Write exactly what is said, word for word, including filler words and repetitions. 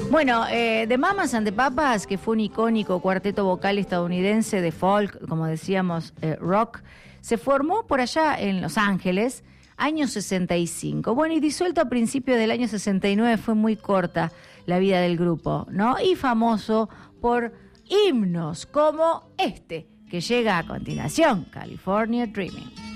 Bueno, eh, The Mamas and the Papas, que fue un icónico cuarteto vocal estadounidense de folk, como decíamos, eh, rock, se formó por allá en Los Ángeles, año sesenta y cinco. Bueno, y disuelto a principios del año sesenta y nueve, fue muy corta la vida del grupo, ¿no? Y famoso por himnos como este, que llega a continuación, California Dreaming.